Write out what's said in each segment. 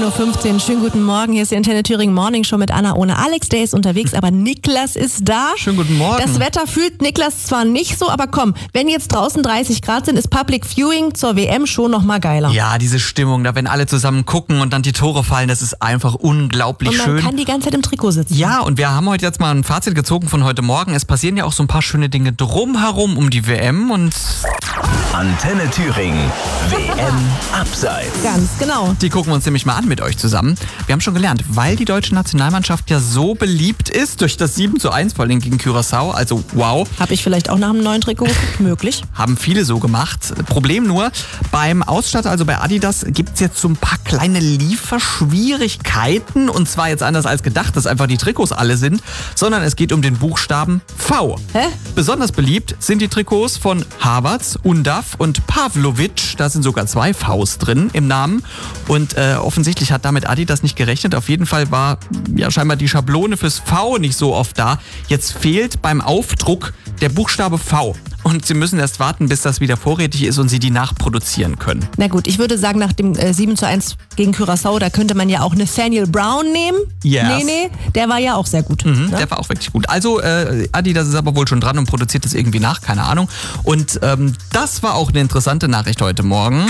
9.15 Uhr. Schönen guten Morgen. Hier ist die Antenne Thüringen Morning Show mit Anna ohne Alex. Der ist unterwegs, aber Niklas ist da. Schönen guten Morgen. Das Wetter fühlt Niklas zwar nicht so, aber komm, wenn jetzt draußen 30 Grad sind, ist Public Viewing zur WM schon noch mal geiler. Ja, diese Stimmung, da wenn alle zusammen gucken und dann die Tore fallen, das ist einfach unglaublich schön. Und man kann die ganze Zeit im Trikot sitzen. Ja, und wir haben heute jetzt mal ein Fazit gezogen von heute Morgen. Es passieren ja auch so ein paar schöne Dinge drumherum um die WM und Antenne Thüringen, WM Abseits. Ganz genau. die gucken wir uns nämlich mal an mit euch zusammen. Wir haben schon gelernt, weil die deutsche Nationalmannschaft ja so beliebt ist, durch das 7:1 vor allem gegen Curaçao, also wow. Habe ich vielleicht auch nach einem neuen Trikot geguckt? Möglich. Haben viele so gemacht. Problem nur, beim Ausstatter, also bei Adidas, gibt es jetzt so ein paar kleine Lieferschwierigkeiten. Und zwar jetzt anders als gedacht, dass einfach die Trikots alle sind, sondern es geht um den Buchstaben V. Hä? Besonders beliebt sind die Trikots von Havertz, Undav und Pavlovic. Da sind sogar 2 Vs drin im Namen. Und offensichtlich hat damit Adidas nicht gerechnet. Auf jeden Fall war ja scheinbar die Schablone fürs V nicht so oft da. Jetzt fehlt beim Aufdruck der Buchstabe V. Und sie müssen erst warten, bis das wieder vorrätig ist und sie die nachproduzieren können. Na gut, ich würde sagen, nach dem 7:1 gegen Curaçao, da könnte man ja auch Nathaniel Brown nehmen. Yes. Nee, der war ja auch sehr gut. Mhm, Ne? der war auch wirklich gut. Also Adidas ist aber wohl schon dran und produziert das irgendwie nach, keine Ahnung. Und das war auch eine interessante Nachricht heute Morgen.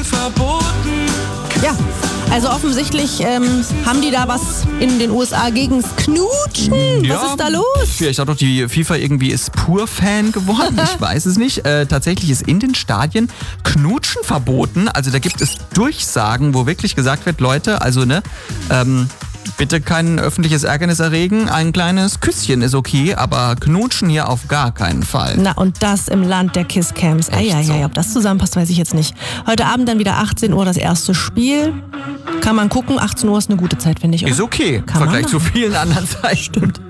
Ja, also offensichtlich haben die da was in den USA gegens Knutschen. Ja, Was ist da los? Ich dachte doch, die FIFA irgendwie ist pur Fan geworden. Ich weiß es nicht. Tatsächlich ist in den Stadien Knutschen verboten. Also da gibt es Durchsagen, wo wirklich gesagt wird, Leute, also bitte kein öffentliches Ärgernis erregen. Ein kleines Küsschen ist okay, aber Knutschen hier auf gar keinen Fall. Na, und das im Land der Kisscams. Echt so? Ob das zusammenpasst, weiß ich jetzt nicht. Heute Abend dann wieder 18 Uhr das erste Spiel. Kann man gucken. 18 Uhr ist eine gute Zeit, finde ich. Oder? Ist okay im Kann man Vergleich zu machen. vielen anderen Zeiten.